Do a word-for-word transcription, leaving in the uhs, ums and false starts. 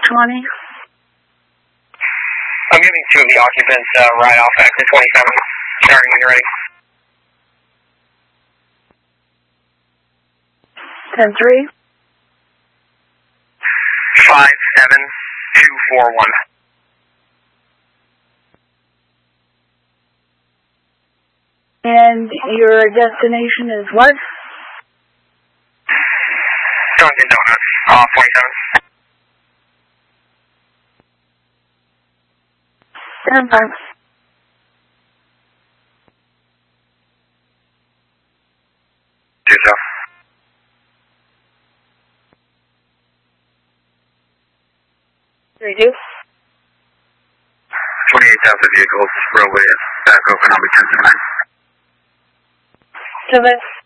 twenty. I'm giving two of the occupants uh, ride off exit twenty-seven, starting when you're ready. ten three. five seven two four one. And your destination is what? Dunkin' Donuts, off twenty-seven. Stand by. Do so. Reduce. twenty-eight thousand vehicles, roadway is back open, I'll be ten to nine. Seven.